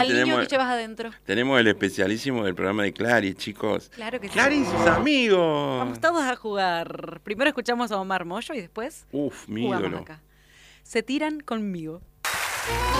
al niño que Tenemos, llevas adentro. tenemos el especialísimo del programa de Clary, chicos. Claro que sí. Clary y sus amigos. Vamos todos a jugar. Primero escuchamos a Omar Mollo y después Uf, mi jugamos ídolo. acá. Se tiran conmigo.